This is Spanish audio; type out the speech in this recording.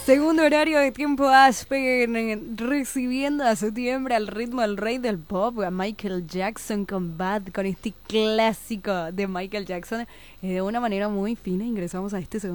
Segundo horario de tiempo Aspen, recibiendo a septiembre al ritmo del rey del pop, a Michael Jackson con Bad, con este clásico de Michael Jackson. De una manera muy fina ingresamos a este segundo